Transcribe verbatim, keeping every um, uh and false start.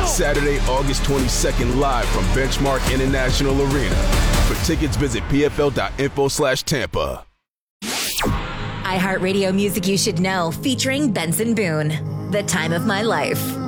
Saturday, August twenty-second, live from Benchmark International Arena. For tickets, visit pfl.info slash Tampa. iHeartRadio Music You Should Know, featuring Benson Boone. The Time of My Life.